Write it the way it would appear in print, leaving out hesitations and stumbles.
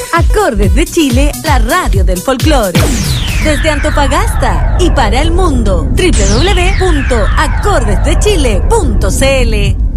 Acordes de Chile, la radio del folclore. Desde Antofagasta y para el mundo, www.acordesdechile.cl.